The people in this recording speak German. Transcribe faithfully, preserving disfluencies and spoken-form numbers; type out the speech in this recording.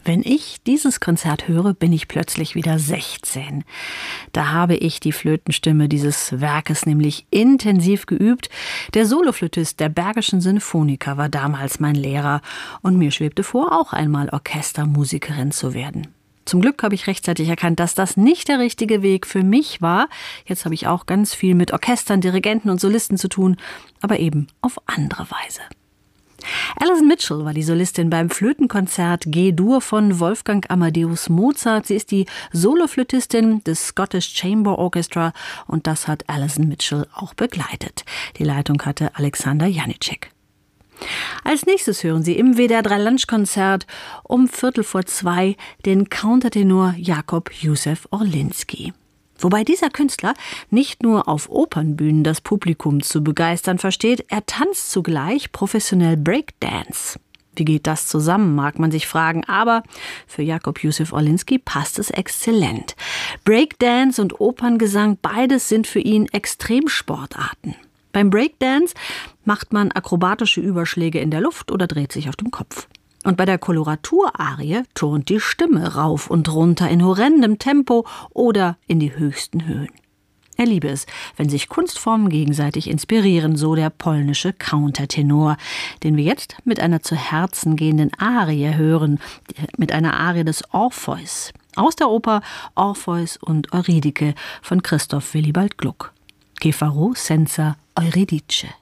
Wenn ich dieses Konzert höre, bin ich plötzlich wieder sechzehn. Da habe ich die Flötenstimme dieses Werkes nämlich intensiv geübt. Der Soloflötist der Bergischen Sinfoniker war damals mein Lehrer und mir schwebte vor, auch einmal Orchestermusikerin zu werden. Zum Glück habe ich rechtzeitig erkannt, dass das nicht der richtige Weg für mich war. Jetzt habe ich auch ganz viel mit Orchestern, Dirigenten und Solisten zu tun, aber eben auf andere Weise. Alison Mitchell war die Solistin beim Flötenkonzert G-Dur von Wolfgang Amadeus Mozart. Sie ist die Soloflötistin des Scottish Chamber Orchestra und das hat Alison Mitchell auch begleitet. Die Leitung hatte Alexander Janicek. Als nächstes hören Sie im W D R drei Lunchkonzert um Viertel vor zwei den Countertenor Jakob Józef Orliński. Wobei dieser Künstler nicht nur auf Opernbühnen das Publikum zu begeistern versteht, er tanzt zugleich professionell Breakdance. Wie geht das zusammen, mag man sich fragen, aber für Jakob Józef Orliński passt es exzellent. Breakdance und Operngesang, beides sind für ihn Extremsportarten. Beim Breakdance macht man akrobatische Überschläge in der Luft oder dreht sich auf dem Kopf. Und bei der Koloratourarie turnt die Stimme rauf und runter in horrendem Tempo oder in die höchsten Höhen. Er liebe es, wenn sich Kunstformen gegenseitig inspirieren, so der polnische Countertenor, den wir jetzt mit einer zu Herzen gehenden Arie hören, mit einer Arie des Orpheus, aus der Oper Orpheus und Eurydike von Christoph Willibald Gluck. Che farò senza Euridice.